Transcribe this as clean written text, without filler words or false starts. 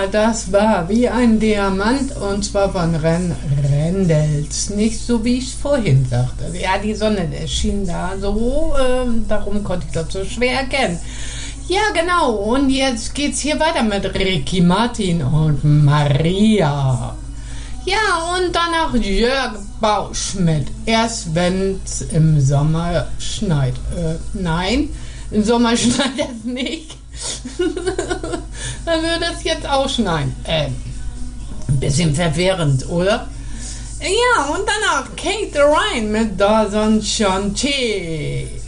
Ja, das war wie ein Diamant und zwar von Rendels. Nicht so, wie ich es vorhin sagte. Ja, die Sonne schien da so, darum konnte ich das so schwer erkennen. Ja, genau. Und jetzt geht's hier weiter mit Ricky Martin und Maria. Ja, und danach Jörg Bauschmidt. Erst wenn's im Sommer schneit. Nein, im Sommer schneit es nicht. Dann würde es jetzt auch schneien. Ein bisschen verwirrend, oder? Ja, und danach Kate Ryan mit Dawson Chanté.